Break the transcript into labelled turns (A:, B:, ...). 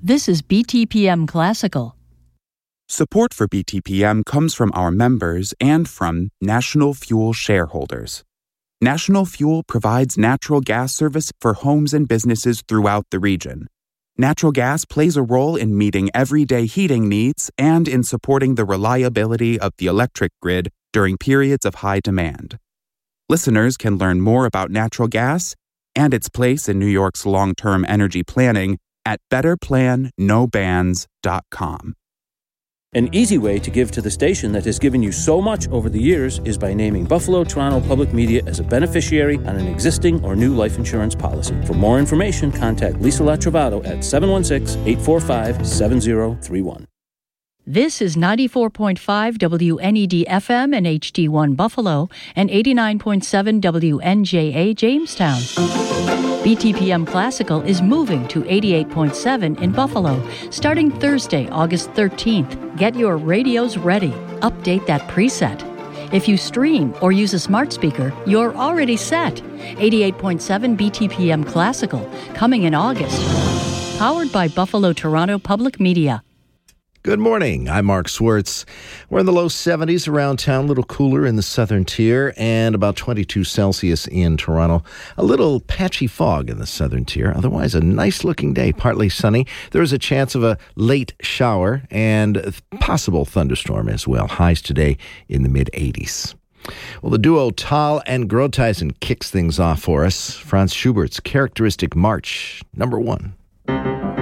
A: This is BTPM Classical.
B: Support for BTPM comes from our members and from National Fuel shareholders. National Fuel provides natural gas service for homes and businesses throughout the region. Natural gas plays a role in meeting everyday heating needs and in supporting the reliability of the electric grid during periods of high demand. Listeners can learn more about natural gas and its place in New York's long-term energy planning at betterplannobans.com.
C: An easy way to give to the station that has given you so much over the years is by naming Buffalo Toronto Public Media as a beneficiary on an existing or new life insurance policy. For more information, contact Lisa Latrovato at 716-845-7031.
A: This is 94.5 WNED FM and HD1 Buffalo and 89.7 WNJA Jamestown. BTPM Classical is moving to 88.7 in Buffalo starting Thursday, August 13th. Get your radios ready. Update that preset. If you stream or use a smart speaker, you're already set. 88.7 BTPM Classical coming in August. Powered by Buffalo Toronto Public Media.
D: Good morning. I'm Mark Swartz. We're in the low 70s around town, a little cooler in the southern tier, and about 22 Celsius in Toronto. A little patchy fog in the southern tier. Otherwise, a nice-looking day, partly sunny. There is a chance of a late shower and a possible thunderstorm as well. Highs today in the mid-80s. Well, the duo Tal and Groothuizen kicks things off for us. Franz Schubert's characteristic march, number 1.